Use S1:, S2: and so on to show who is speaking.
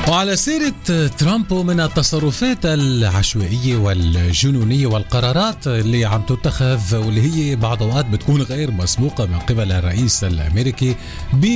S1: وعلى سيرة ترامب ومن التصرفات العشوائية والجنونية والقرارات اللي عم تتخذ واللي هي بعض أوقات بتكون غير مسبوقة من قبل الرئيس الأمريكي